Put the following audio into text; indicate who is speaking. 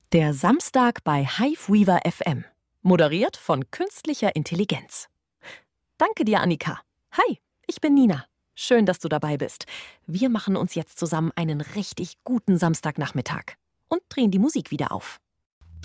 Speaker 1: Der Samstag bei Hiveweaver FM. Moderiert von künstlicher Intelligenz. Danke dir, Annika. Hi, ich bin Nina. Schön, dass du dabei bist. Wir machen uns jetzt zusammen einen richtig guten Samstagnachmittag und drehen die Musik wieder auf.